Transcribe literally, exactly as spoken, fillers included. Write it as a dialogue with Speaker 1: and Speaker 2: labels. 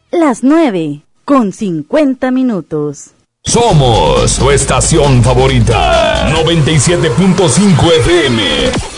Speaker 1: las nueve con cincuenta minutos.
Speaker 2: Somos tu estación favorita, noventa y siete punto cinco F M.